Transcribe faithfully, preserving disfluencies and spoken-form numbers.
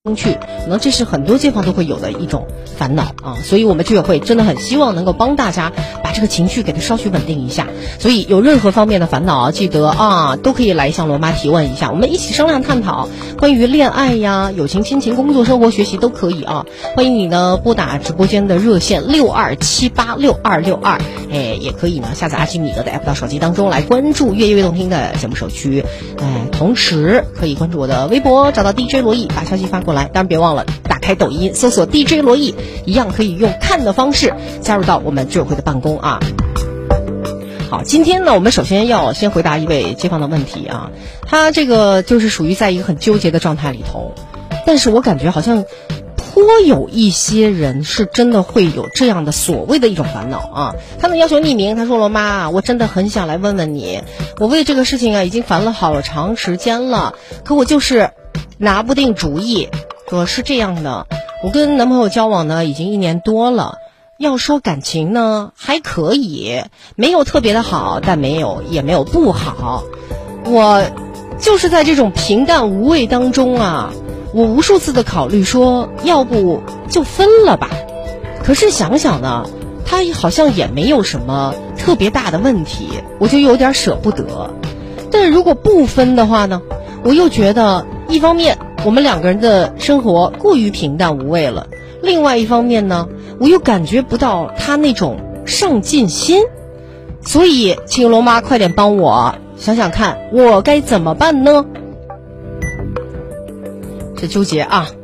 去，可能这是很多街坊都会有的一种烦恼啊，所以我们居委会真的很希望能够帮大家把这个情绪给它稍许稳定一下。所以有任何方面的烦恼啊，记得啊都可以来向罗妈提问一下，我们一起商量探讨关于恋爱呀、友情、亲情、工作、生活、学习都可以啊。欢迎你呢拨打直播间的热线六二七八六二六二，哎，也可以呢下载阿基米德的 app 到手机当中来关注越夜越动听的节目首区，哎，同时可以关注我的微博，找到 D J 罗毅，把消息发过来。当然别忘了打开抖音搜索 D J 罗毅，一样可以用看的方式加入到我们居委会的办公啊。好，今天呢我们首先要先回答一位街坊的问题啊，他这个就是属于在一个很纠结的状态里头，但是我感觉好像颇有一些人是真的会有这样的所谓的一种烦恼啊。他们要求匿名，他说罗妈，我真的很想来问问你，我为这个事情啊已经烦了好长时间了，可我就是拿不定主意。说是这样的，我跟男朋友交往呢已经一年多了，要说感情呢还可以，没有特别的好，但没有也没有不好。我就是在这种平淡无味当中啊，我无数次的考虑说要不就分了吧，可是想想呢他好像也没有什么特别大的问题，我就有点舍不得。但是如果不分的话呢，我又觉得一方面我们两个人的生活过于平淡无味了，另外一方面呢我又感觉不到他那种上进心，所以请罗妈快点帮我想想看我该怎么办呢？这纠结啊。